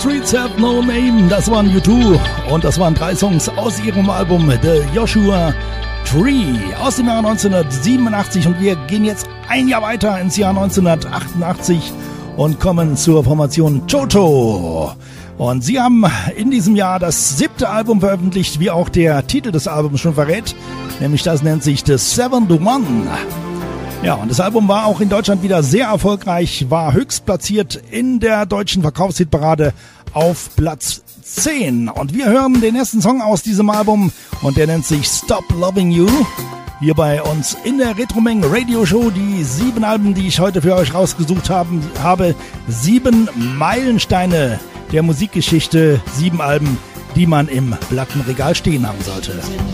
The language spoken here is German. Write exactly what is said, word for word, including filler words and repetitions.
Streets Have No Name, das waren U zwei und das waren drei Songs aus ihrem Album The Joshua Tree aus dem Jahr neunzehnhundertsiebenundachtzig und wir gehen jetzt ein Jahr weiter ins Jahr neunzehnhundertachtundachtzig und kommen zur Formation Toto. Und sie haben in diesem Jahr das siebte Album veröffentlicht, wie auch der Titel des Albums schon verrät, nämlich das nennt sich The Seventh One. Ja, und das Album war auch in Deutschland wieder sehr erfolgreich, war höchst platziert in der deutschen Verkaufshitparade auf Platz zehn. Und wir hören den ersten Song aus diesem Album und der nennt sich Stop Loving You. Hier bei uns in der Retromeng Radio Show die sieben Alben, die ich heute für euch rausgesucht haben, habe. Sieben Meilensteine der Musikgeschichte, sieben Alben, die man im Plattenregal stehen haben sollte.